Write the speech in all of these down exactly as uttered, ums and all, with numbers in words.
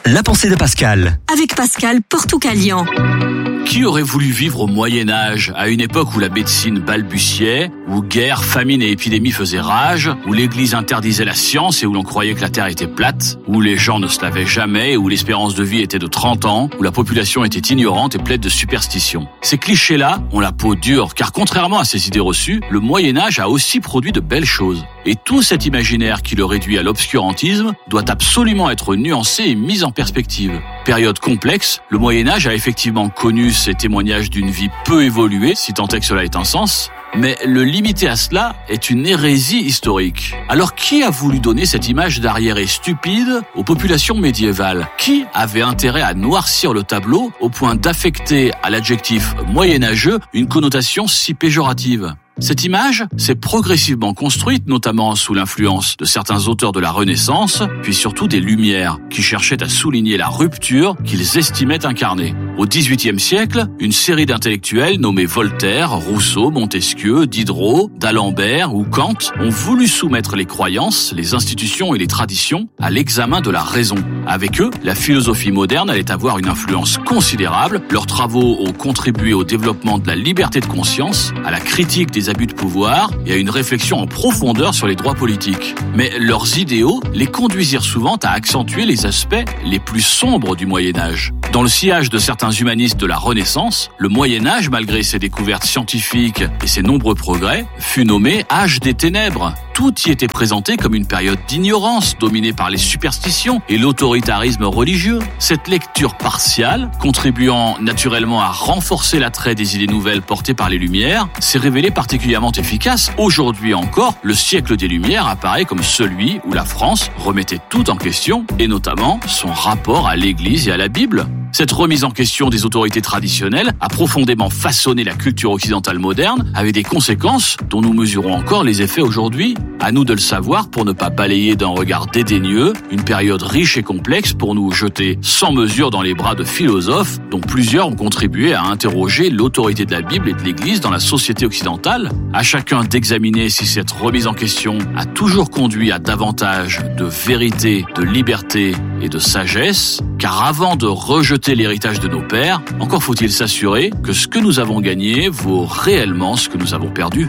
La pensée de Pascal. Avec Pascal Portucalian. Qui aurait voulu vivre au Moyen-Âge, à une époque où la médecine balbutiait, où guerre, famine et épidémie faisaient rage, où l'Église interdisait la science et où l'on croyait que la Terre était plate, où les gens ne se lavaient jamais, où l'espérance de vie était de trente ans, où la population était ignorante et pleine de superstitions. Ces clichés-là ont la peau dure, car contrairement à ces idées reçues, le Moyen-Âge a aussi produit de belles choses. Et tout cet imaginaire qui le réduit à l'obscurantisme doit absolument être nuancé et mis en perspective. Période complexe, le Moyen-Âge a effectivement connu ces témoignages d'une vie peu évoluée, si tant est que cela ait un sens, mais le limiter à cela est une hérésie historique. Alors qui a voulu donner cette image d'arriéré stupide aux populations médiévales ? Qui avait intérêt à noircir le tableau au point d'affecter à l'adjectif moyenâgeux une connotation si péjorative ? Cette image s'est progressivement construite, notamment sous l'influence de certains auteurs de la Renaissance, puis surtout des Lumières, qui cherchaient à souligner la rupture qu'ils estimaient incarner. Au dix-huitième siècle, une série d'intellectuels nommés Voltaire, Rousseau, Montesquieu, Diderot, d'Alembert ou Kant ont voulu soumettre les croyances, les institutions et les traditions à l'examen de la raison. Avec eux, la philosophie moderne allait avoir une influence considérable. Leurs travaux ont contribué au développement de la liberté de conscience, à la critique des abus de pouvoir et à une réflexion en profondeur sur les droits politiques. Mais leurs idéaux les conduisirent souvent à accentuer les aspects les plus sombres du Moyen-Âge. Dans le sillage de certains humanistes de la Renaissance, le Moyen-Âge, malgré ses découvertes scientifiques et ses nombreux progrès, fut nommé Âge des Ténèbres. Tout y était présenté comme une période d'ignorance dominée par les superstitions et l'autoritarisme religieux. Cette lecture partiale, contribuant naturellement à renforcer l'attrait des idées nouvelles portées par les Lumières, s'est révélée particulièrement efficace. Aujourd'hui encore, le siècle des Lumières apparaît comme celui où la France remettait tout en question, et notamment son rapport à l'Église et à la Bible. Cette remise en question des autorités traditionnelles a profondément façonné la culture occidentale moderne, avec des conséquences dont nous mesurons encore les effets aujourd'hui. À nous de le savoir pour ne pas balayer d'un regard dédaigneux une période riche et complexe pour nous jeter sans mesure dans les bras de philosophes dont plusieurs ont contribué à interroger l'autorité de la Bible et de l'Église dans la société occidentale. À chacun d'examiner si cette remise en question a toujours conduit à davantage de vérité, de liberté et de sagesse, car avant de rejeter l'héritage de nos pères, encore faut-il s'assurer que ce que nous avons gagné vaut réellement ce que nous avons perdu.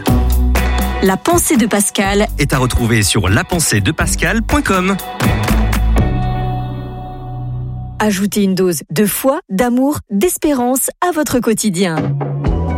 La pensée de Pascal Est à retrouver sur la pensée de pascal point com. Ajoutez une dose de foi, d'amour, d'espérance à votre quotidien.